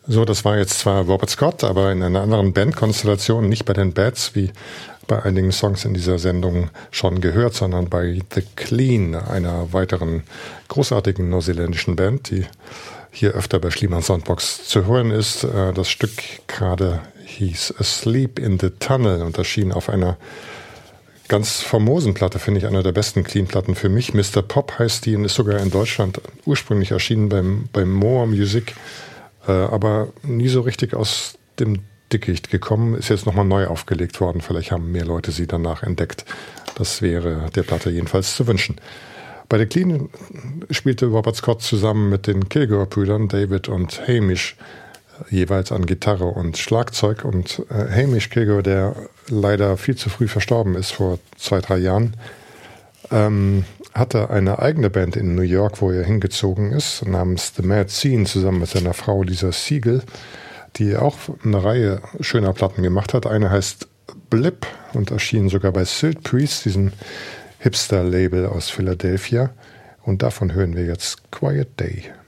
So, das war jetzt zwar Robert Scott, aber in einer anderen Bandkonstellation, nicht bei den Bats, wie bei einigen Songs in dieser Sendung schon gehört, sondern bei The Clean, einer weiteren großartigen neuseeländischen Band, die hier öfter bei Schliemann Soundbox zu hören ist. Das Stück gerade hieß Asleep in the Tunnel und erschien auf einer ganz famosen Platte, finde ich, einer der besten Clean-Platten für mich. Mr. Pop heißt die und ist sogar in Deutschland ursprünglich erschienen beim Moa Music, aber nie so richtig aus dem Dickicht gekommen. Ist jetzt nochmal neu aufgelegt worden. Vielleicht haben mehr Leute sie danach entdeckt. Das wäre der Platte jedenfalls zu wünschen. Bei The Clean spielte Robert Scott zusammen mit den Kilgore-Brüdern David und Hamish jeweils an Gitarre und Schlagzeug. Und Hamish Kilgore, der leider viel zu früh verstorben ist, vor 2-3 Jahren, hatte eine eigene Band in New York, wo er hingezogen ist, namens The Mad Scene, zusammen mit seiner Frau Lisa Siegel, die auch eine Reihe schöner Platten gemacht hat. Eine heißt Blip und erschien sogar bei Silt Priest, diesem Hipster-Label aus Philadelphia. Und davon hören wir jetzt Quiet Day.